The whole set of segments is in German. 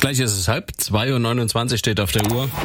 Gleich ist es 2:29 steht auf der Uhr.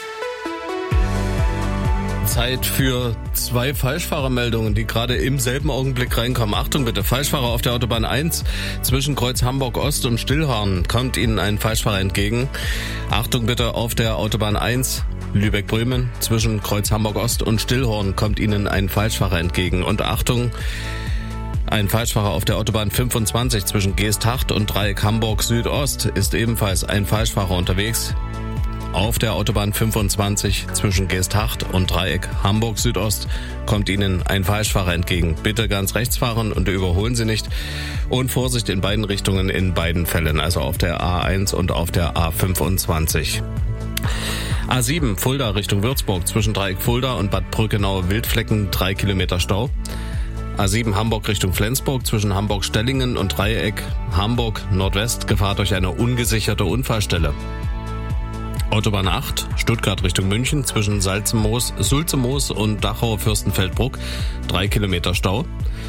Zeit für 2 Falschfahrermeldungen, die gerade im selben Augenblick reinkommen. Achtung bitte, Falschfahrer auf der Autobahn 1 zwischen Kreuz Hamburg Ost und Stillhorn kommt Ihnen ein Falschfahrer entgegen. Achtung bitte, auf der Autobahn 1 Lübeck-Bremen zwischen Kreuz Hamburg Ost und Stillhorn kommt Ihnen ein Falschfahrer entgegen. Und Achtung, ein Falschfahrer auf der Autobahn 25 zwischen Geesthacht und Dreieck Hamburg Südost ist ebenfalls ein Falschfahrer unterwegs. Auf der Autobahn 25 zwischen Geesthacht und Dreieck Hamburg Südost kommt Ihnen ein Falschfahrer entgegen. Bitte ganz rechts fahren und überholen Sie nicht. Und Vorsicht in beiden Richtungen in beiden Fällen, also auf der A1 und auf der A25. A7 Fulda Richtung Würzburg zwischen Dreieck Fulda und Bad Brückenau-Wildflecken 3 Kilometer Stau. A7 Hamburg Richtung Flensburg zwischen Hamburg-Stellingen und Dreieck Hamburg Nordwest Gefahr durch eine ungesicherte Unfallstelle. Autobahn 8 Stuttgart Richtung München zwischen Sulzemoos und Dachau-Fürstenfeldbruck 3 Kilometer Stau.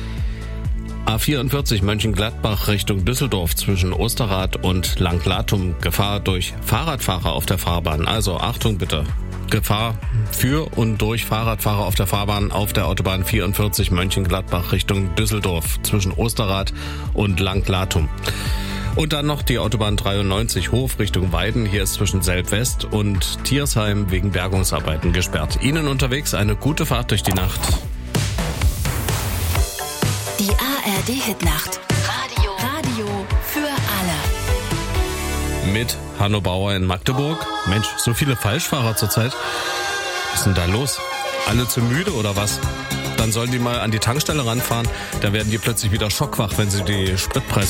A44 Mönchengladbach Richtung Düsseldorf zwischen Osterrad und Langlatum Gefahr durch Fahrradfahrer auf der Fahrbahn. Also Achtung bitte. Gefahr für und durch Fahrradfahrer auf der Fahrbahn auf der Autobahn 44 Mönchengladbach Richtung Düsseldorf zwischen Osterrad und Langlatum. Und dann noch die Autobahn 93 Hof Richtung Weiden. Hier ist zwischen Selb-West und Thiersheim wegen Bergungsarbeiten gesperrt. Ihnen unterwegs eine gute Fahrt durch die Nacht. Die ARD-Hitnacht. Radio für alle. Mit Hanno Bauer in Magdeburg. Mensch, so viele Falschfahrer zurzeit. Was ist denn da los? Alle zu müde oder was? Dann sollen die mal an die Tankstelle ranfahren. Da werden die plötzlich wieder schockwach, wenn sie die Spritpreise